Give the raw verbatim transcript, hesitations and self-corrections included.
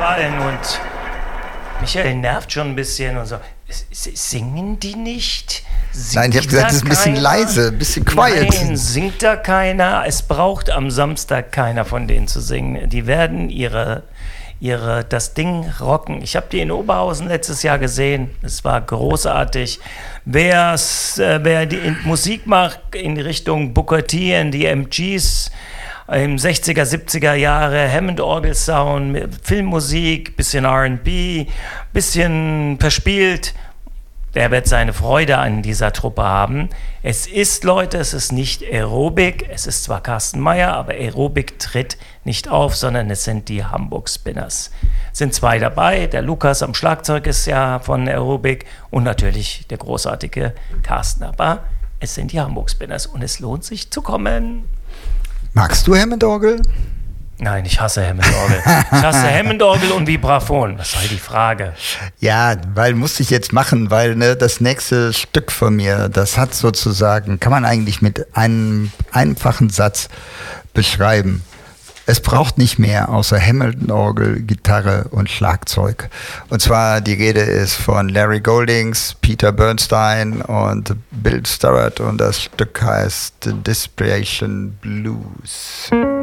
Zahlen und Michael nervt schon ein bisschen und so. Singen die nicht? Singt Nein, ich habe gesagt, es ist ein bisschen keiner? leise, ein bisschen quiet. Nein, singt da keiner. Es braucht am Samstag keiner von denen zu singen. Die werden ihre, ihre, das Ding rocken. Ich habe die in Oberhausen letztes Jahr gesehen. Es war großartig. Wer's, äh, wer die in Musik macht in Richtung Booker T und die M Gs, im sechziger, siebziger Jahre, Hammond-Orgel-Sound, Filmmusik, bisschen R and B, bisschen verspielt. Der wird seine Freude an dieser Truppe haben. Es ist, Leute, es ist nicht Aerobic. Es ist zwar Carsten Meyer, aber Aerobic tritt nicht auf, sondern es sind die Hamburg Spinners. Es sind zwei dabei. Der Lukas am Schlagzeug ist ja von Aerobic und natürlich der großartige Carsten. Aber es sind die Hamburg Spinners und es lohnt sich zu kommen. Magst du Hammond-Orgel? Nein, ich hasse Hammond-Orgel. Ich hasse Hammond-Orgel und Vibraphon. Was soll die Frage? Ja, weil musste ich jetzt machen, weil ne, das nächste Stück von mir, das hat sozusagen, kann man eigentlich mit einem einfachen Satz beschreiben. Es braucht nicht mehr außer Hammond-Orgel, Gitarre und Schlagzeug. Und zwar die Rede ist von Larry Goldings, Peter Bernstein und Bill Sturrett und das Stück heißt The Desperation Blues.